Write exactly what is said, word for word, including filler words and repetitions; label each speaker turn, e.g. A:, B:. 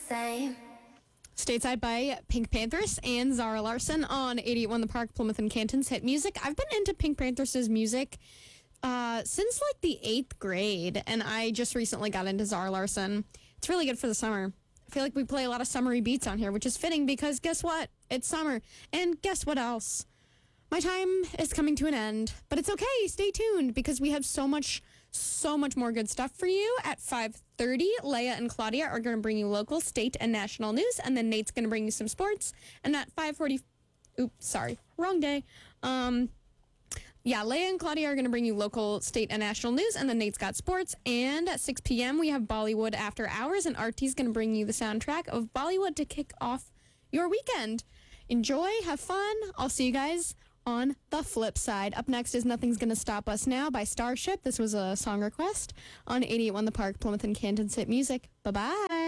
A: same.
B: Stateside by Pink Panthers and Zara Larson on eighty-eight point one The Park, Plymouth and Canton's hit music. I've been into Pink Panthers' music uh, since like the eighth grade, and I just recently got into Zara Larson. It's really good for the summer. I feel like we play a lot of summery beats on here, which is fitting because guess what? It's summer. And guess what else? My time is coming to an end, but it's okay. Stay tuned because we have so much, so much more good stuff for you. At five thirty, Leia and Claudia are going to bring you local, state, and national news, and then Nate's going to bring you some sports. And at five forty, oops, sorry, wrong day. Um, yeah, Leia and Claudia are going to bring you local, state, and national news, and then Nate's got sports. And at six p.m., we have Bollywood After Hours, and Artie's going to bring you the soundtrack of Bollywood to kick off your weekend. Enjoy, have fun. I'll see you guys on the flip side. Up next is Nothing's Gonna Stop Us Now by Starship. This was a song request on eighty-eight point one The Park, Plymouth and Canton's hit music. Bye-bye.